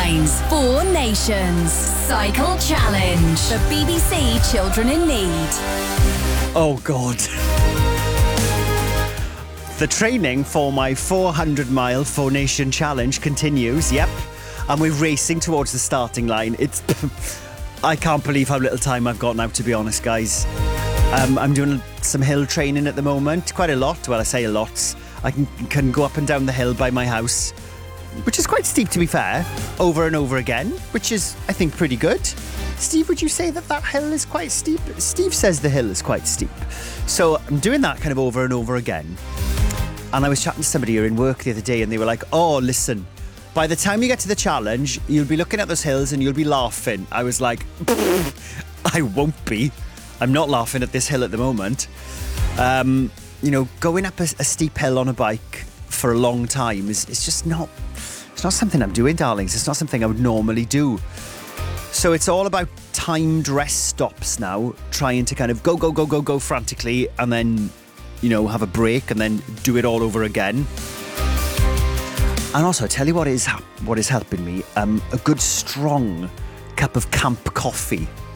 Lines, Four Nations, Cycle Challenge, the BBC Children in Need. Oh, God. The training for my 400-mile Four Nation Challenge continues, yep. And we're racing towards the starting line. I can't believe how little time I've got now, to be honest, guys. I'm doing some hill training at the moment, quite a lot. Well, I say a lot. I can go up and down the hill by my house, which is quite steep, to be fair, over and over again, which is, I think, pretty good. Steve, would you say that hill is quite steep? Steve says the hill is quite steep. So I'm doing that kind of over and over again. And I was chatting to somebody here in work the other day, and they were like, oh, listen, by the time you get to the challenge, you'll be looking at those hills and you'll be laughing. I was like, I won't be. I'm not laughing at this hill at the moment. Going up a steep hill on a bike for a long time is just not... It's not something I'm doing, darlings. It's not something I would normally do. So it's all about timed rest stops now, trying to kind of go frantically and then, have a break and then do it all over again. And also, I tell you what is helping me, a good strong cup of camp coffee